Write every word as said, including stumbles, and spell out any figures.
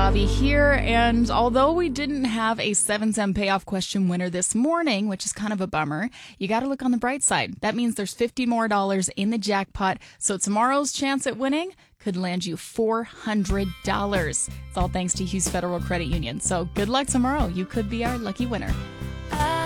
Bobby here, and although we didn't have a seven cent payoff question winner this morning, which is kind of a bummer, you got to look on the bright side. That means there's fifty more dollars in the jackpot, so tomorrow's chance at winning could land you four hundred dollars. It's all thanks to Hughes Federal Credit Union, so good luck tomorrow. You could be our lucky winner.